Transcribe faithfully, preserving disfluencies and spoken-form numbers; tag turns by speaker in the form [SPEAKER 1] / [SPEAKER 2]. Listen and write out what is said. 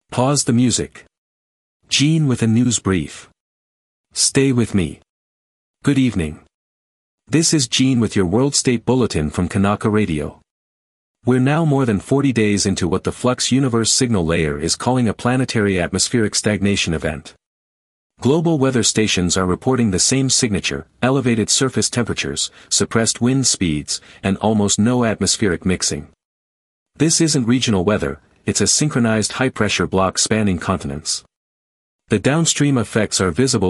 [SPEAKER 1] Pause the music. Gene with a news brief. Stay with me. Good evening. This is Gene with your World State Bulletin from Kanaka Radio. We're now more than forty days into what the Flux Universe Signal Layer is calling a planetary atmospheric stagnation event. Global weather stations are reporting the same signature: elevated surface temperatures, suppressed wind speeds, and almost no atmospheric mixing. This isn't regional weather, it's a synchronized high-pressure block spanning continents. The downstream effects are visible